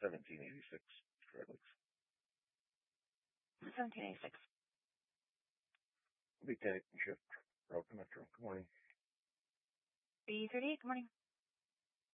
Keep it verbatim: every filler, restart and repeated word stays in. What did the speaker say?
seventeen eighty-six, Alex. seventeen eighty-six. B ten shift, Route Metro. Good morning. B thirty-eight, good morning.